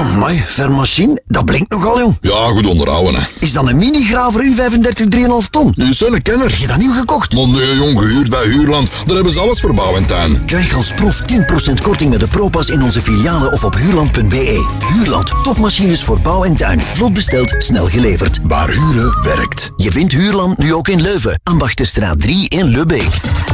Amai, vermachine, dat blinkt nogal, jong. Ja, goed onderhouden, hè. Is dat een mini-graver U35 3,5 ton? Je is een kenner. Heb je dat nieuw gekocht? Maar nee, jong, gehuurd bij Huurland. Daar hebben ze alles voor bouw en tuin. Krijg als prof 10% korting met de ProPass in onze filialen of op huurland.be. Huurland, topmachines voor bouw en tuin. Vlot besteld, snel geleverd. Waar huren werkt. Je vindt Huurland nu ook in Leuven. Ambachtenstraat 3 in Lubbeek.